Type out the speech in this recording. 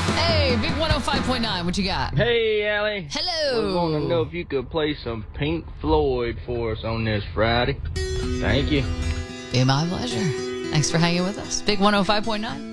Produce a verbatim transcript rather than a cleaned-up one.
Hey, Big one oh five point nine, what you got? Hey, Allie. Hello. We want to know if you could play some Pink Floyd for us on this Friday. Thank you. Be my pleasure. Thanks for hanging with us. Big one oh five point nine.